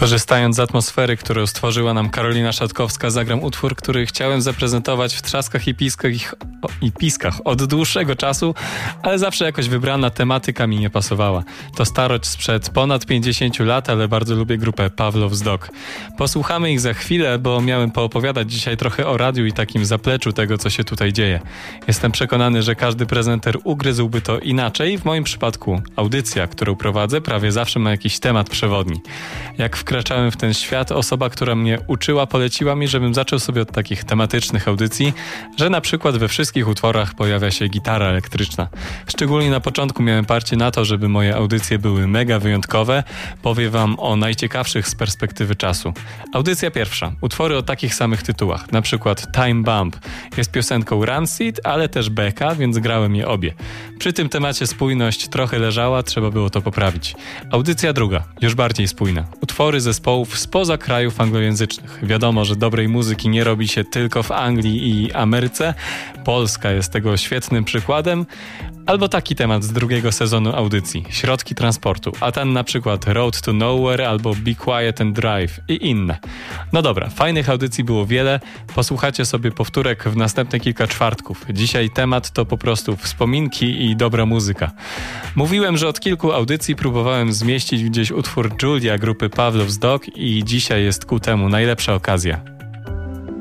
Korzystając z atmosfery, którą stworzyła nam Karolina Szatkowska, zagram utwór, który chciałem zaprezentować w Trzaskach i Piskach od dłuższego czasu, ale zawsze jakoś wybrana tematyka mi nie pasowała. To starość sprzed ponad 50 lat, ale bardzo lubię grupę Pawlow's Dog. Posłuchamy ich za chwilę, bo miałem poopowiadać dzisiaj trochę o radiu i takim zapleczu tego, co się tutaj dzieje. Jestem przekonany, że każdy prezenter ugryzłby to inaczej. W moim przypadku audycja, którą prowadzę, prawie zawsze ma jakiś temat przewodni. Jak wkraczałem w ten świat, osoba, która mnie uczyła, poleciła mi, żebym zaczął sobie od takich tematycznych audycji, że na przykład we wszystkich utworach pojawia się gitara elektryczna. Szczególnie na początku miałem parcie na to, żeby moje audycje były mega wyjątkowe. Powiem wam o najciekawszych z perspektywy czasu. Audycja pierwsza. Utwory o takich samych tytułach. Na przykład Time Bomb jest piosenką Rancid, ale też Becka, więc grałem je obie. Przy tym temacie spójność trochę leżała, trzeba było to poprawić. Audycja druga. Już bardziej spójna. Utwory zespołów spoza krajów anglojęzycznych. Wiadomo, że dobrej muzyki nie robi się tylko w Anglii i Ameryce. Polska jest tego świetnym przykładem. Albo taki temat z drugiego sezonu audycji. Środki transportu. A ten na przykład Road to Nowhere albo Be Quiet and Drive i inne. No dobra, fajnych audycji było wiele. Posłuchacie sobie powtórek w następne kilka czwartków. Dzisiaj temat to po prostu wspominki i dobra muzyka. Mówiłem, że od kilku audycji próbowałem zmieścić gdzieś utwór Julia grupy Pawlow's Dog i dzisiaj jest ku temu najlepsza okazja.